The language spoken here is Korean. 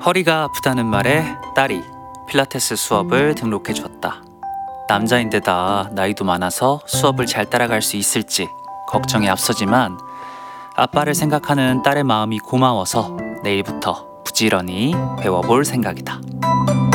허리가 아프다는 말에 딸이 필라테스 수업을 등록해 줬다. 남자인데다 나이도 많아서 수업을 잘 따라갈 수 있을지 걱정이 앞서지만 아빠를 생각하는 딸의 마음이 고마워서 내일부터 부지런히 배워볼 생각이다.